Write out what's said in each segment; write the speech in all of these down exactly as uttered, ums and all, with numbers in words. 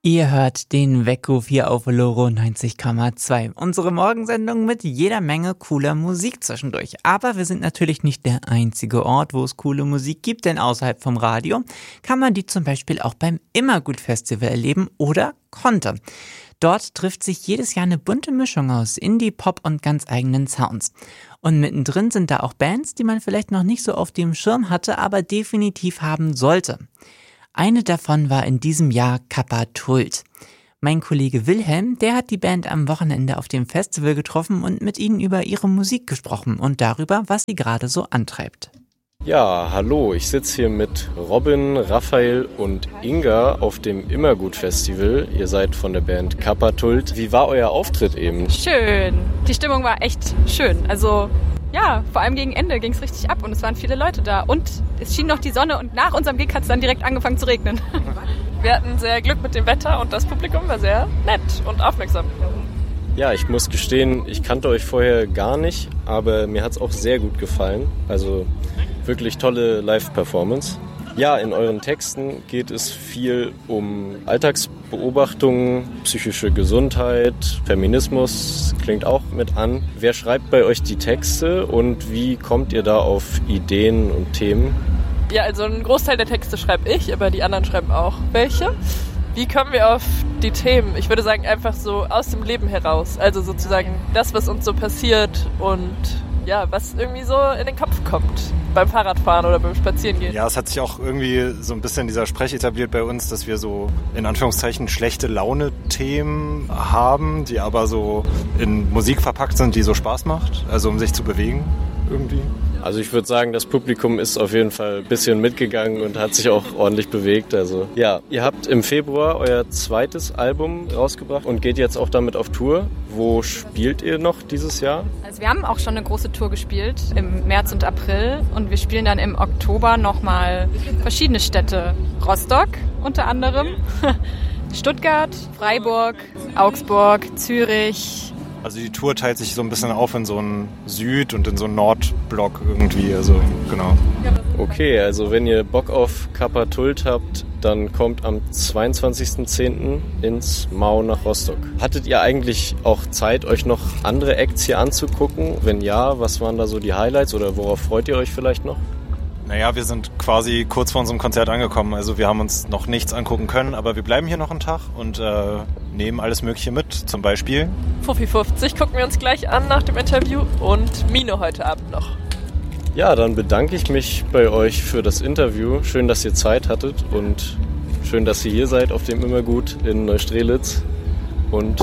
Ihr hört den Weckruf hier auf Loro neunzig Komma zwei. Unsere Morgensendung mit jeder Menge cooler Musik zwischendurch. Aber wir sind natürlich nicht der einzige Ort, wo es coole Musik gibt, denn außerhalb vom Radio kann man die zum Beispiel auch beim Immergut-Festival erleben oder konnte. Dort trifft sich jedes Jahr eine bunte Mischung aus Indie, Pop und ganz eigenen Sounds. Und mittendrin sind da auch Bands, die man vielleicht noch nicht so auf dem Schirm hatte, aber definitiv haben sollte. Eine davon war in diesem Jahr Kappa Tult. Mein Kollege Wilhelm, der hat die Band am Wochenende auf dem Festival getroffen und mit ihnen über ihre Musik gesprochen und darüber, was sie gerade so antreibt. Ja, hallo, ich sitze hier mit Robin, Raphael und Inga auf dem Immergut-Festival. Ihr seid von der Band Kappa Tult. Wie war euer Auftritt eben? Schön. Die Stimmung war echt schön. Also ja, vor allem gegen Ende ging es richtig ab und es waren viele Leute da. Und es schien noch die Sonne und nach unserem Gig hat es dann direkt angefangen zu regnen. Wir hatten sehr Glück mit dem Wetter und das Publikum war sehr nett und aufmerksam. Ja, ich muss gestehen, ich kannte euch vorher gar nicht, aber mir hat es auch sehr gut gefallen. Also wirklich tolle Live-Performance. Ja, in euren Texten geht es viel um Alltagsbeobachtungen, psychische Gesundheit, Feminismus klingt auch mit an. Wer schreibt bei euch die Texte und wie kommt ihr da auf Ideen und Themen? Ja, also einen Großteil der Texte schreibe ich, aber die anderen schreiben auch welche. Wie kommen wir auf die Themen? Ich würde sagen, einfach so aus dem Leben heraus. Also sozusagen das, was uns so passiert und ja, was irgendwie so in den Kopf kommt. Beim Fahrradfahren oder beim Spazierengehen. Ja, es hat sich auch irgendwie so ein bisschen dieser Sprech etabliert bei uns, dass wir so in Anführungszeichen schlechte Laune-Themen haben, die aber so in Musik verpackt sind, die so Spaß macht, also um sich zu bewegen irgendwie. Also ich würde sagen, das Publikum ist auf jeden Fall ein bisschen mitgegangen und hat sich auch ordentlich bewegt. Also ja, ihr habt im Februar euer zweites Album rausgebracht und geht jetzt auch damit auf Tour. Wo spielt ihr noch dieses Jahr? Also wir haben auch schon eine große Tour gespielt im März und April und wir spielen dann im Oktober nochmal verschiedene Städte. Rostock unter anderem, Stuttgart, Freiburg, Augsburg, Zürich. Also die Tour teilt sich so ein bisschen auf in so einen Süd- und in so einen Nordblock irgendwie, also genau. Okay, also wenn ihr Bock auf Kappa Tult habt, dann kommt am zweiundzwanzigsten zehnten ins Mau nach Rostock. Hattet ihr eigentlich auch Zeit, euch noch andere Acts hier anzugucken? Wenn ja, was waren da so die Highlights oder worauf freut ihr euch vielleicht noch? Naja, wir sind quasi kurz vor unserem Konzert angekommen, also wir haben uns noch nichts angucken können, aber wir bleiben hier noch einen Tag und äh, nehmen alles Mögliche mit, zum Beispiel Fuffi fünfzig gucken wir uns gleich an nach dem Interview und Mino heute Abend noch. Ja, dann bedanke ich mich bei euch für das Interview. Schön, dass ihr Zeit hattet und schön, dass ihr hier seid auf dem Immergut in Neustrelitz. Und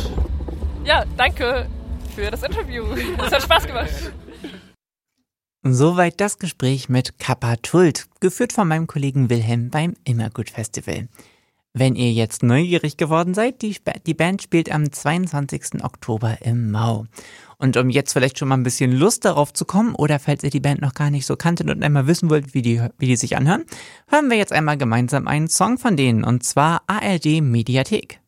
ja, danke für das Interview. Es hat Spaß gemacht. Soweit das Gespräch mit Kappa Tult, geführt von meinem Kollegen Wilhelm beim Immergut Festival. Wenn ihr jetzt neugierig geworden seid, die, die Band spielt am zweiundzwanzigsten Oktober im Mau. Und um jetzt vielleicht schon mal ein bisschen Lust darauf zu kommen, oder falls ihr die Band noch gar nicht so kanntet und einmal wissen wollt, wie die, wie die sich anhören, hören wir jetzt einmal gemeinsam einen Song von denen, und zwar A R D Mediathek.